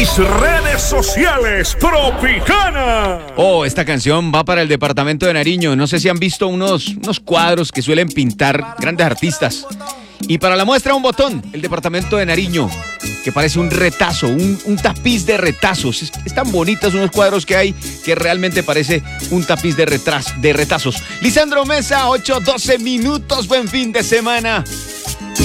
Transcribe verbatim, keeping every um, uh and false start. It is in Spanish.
mis redes sociales, Tropicana. Oh, esta canción va para el departamento de Nariño. No sé si han visto unos, unos cuadros que suelen pintar grandes artistas. Y para la muestra un botón, el departamento de Nariño, que parece un retazo, un, un tapiz de retazos. Es, están bonitos unos cuadros que hay que realmente parece un tapiz de, retras, de retazos. Lisandro Mesa, ocho doce minutos, buen fin de semana.